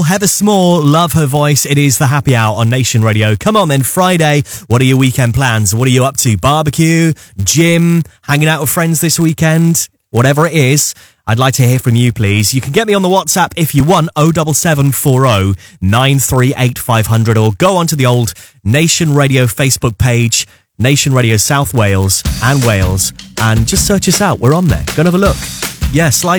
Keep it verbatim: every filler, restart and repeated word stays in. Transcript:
Small, Heather Small, love her voice. It is the Happy Hour on Nation Radio. Come on then, Friday. What are your weekend plans? What are you up to? Barbecue, gym, hanging out with friends this weekend? Whatever it is, I'd like to hear from you, please. You can get me on the WhatsApp if you want, oh seven seven four oh nine three eight five hundred, or go onto the old Nation Radio Facebook page, Nation Radio South Wales and Wales, and just search us out. We're on there. Go and have a look. Yeah, slide